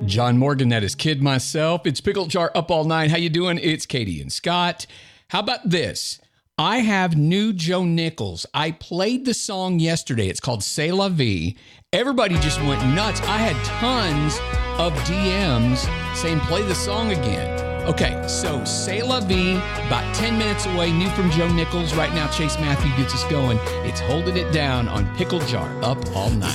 John Morgan, that is Kid myself. It's Pickle Jar Up All Night. How you doing? It's Katie and Scott. How about this? I have new Joe Nichols. I played the song yesterday. It's called C'est La Vie. Everybody just went nuts. I had tons of DMs saying, play the song again. Okay, so C'est La Vie, about 10 minutes away, new from Joe Nichols. Right now, Chase Matthew gets us going. It's Holding It Down on Pickle Jar Up All Night.